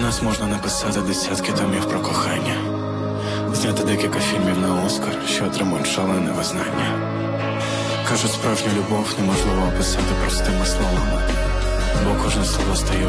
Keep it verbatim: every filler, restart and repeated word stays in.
нас можна написати десятки томів про кохання, зняти декілька фільмів на Оскар, що отримують шалене визнання. Кажуть, справжню любов неможливо описати простими словами, бо кожне слово стає